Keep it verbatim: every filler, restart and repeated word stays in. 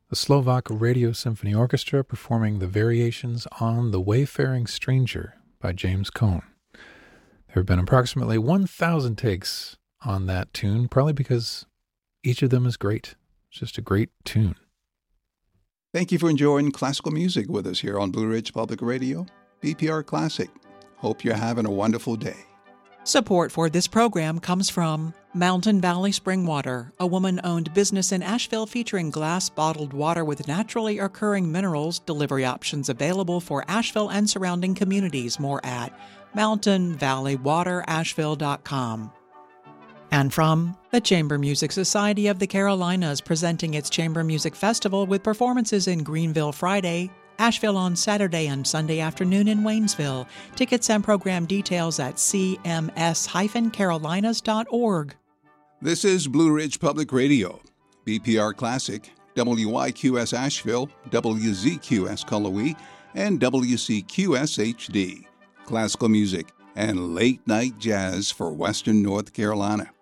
the Slovak Radio Symphony Orchestra performing the variations on The Wayfaring Stranger by James Cohn. There have been approximately one thousand takes on that tune, probably because each of them is great. It's just a great tune. Thank you for enjoying classical music with us here on Blue Ridge Public Radio, B P R Classic. Hope you're having a wonderful day. Support for this program comes from Mountain Valley Spring Water, a woman-owned business in Asheville featuring glass bottled water with naturally occurring minerals. Delivery options available for Asheville and surrounding communities. More at mountain valley water asheville dot com. And from the Chamber Music Society of the Carolinas, presenting its Chamber Music Festival with performances in Greenville Friday, Asheville on Saturday and Sunday afternoon in Waynesville. Tickets and program details at c m s dash carolinas dot org. This is Blue Ridge Public Radio, B P R Classic, W Y Q S Asheville, W Z Q S Cullowhee, and W C Q S H D. Classical music and late-night jazz for Western North Carolina.